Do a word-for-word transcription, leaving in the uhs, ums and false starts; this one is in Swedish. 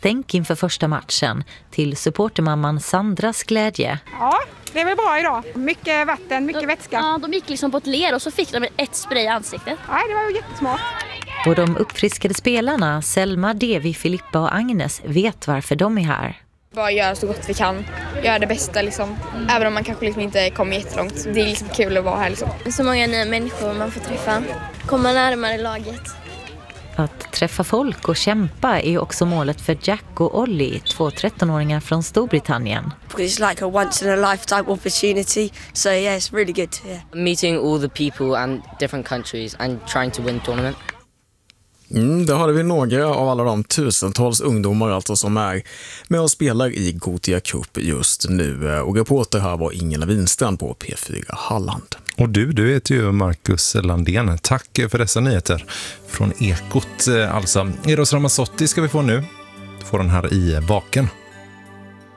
stänk inför första matchen till supportermamman Sandras glädje. Ja, det är väl bra idag. Mycket vatten, mycket vätska. Ja, de gick liksom på ett ler och så fick de ett spray i ansiktet. Nej, det var ju jättesmart. Och de uppfriskade spelarna, Selma, Devi, Filippa och Agnes, vet varför de är här. Bara göra så gott vi kan, göra det bästa liksom. Även om man kanske liksom inte kommer jättelångt. Det är liksom kul att vara här liksom. Så många nya människor man får träffa, komma närmare laget. Att träffa folk och kämpa är också målet för Jack och Ollie, två trettonåringar från Storbritannien. It's like a once in a lifetime opportunity, so yeah, it's really good. Yeah. Meeting all the people and different countries and trying to win tournament. Mm, det hade vi några av alla de tusentals ungdomar alltså som är med och spelar i Gothia Cup just nu. Och reporter här var Ingela Winstrand på P fyra Halland. Och du, du heter ju Marcus Landén. Tack för dessa nyheter från Ekot. Alltså, Eros Ramazzotti ska vi få nu. Du får den här i baken.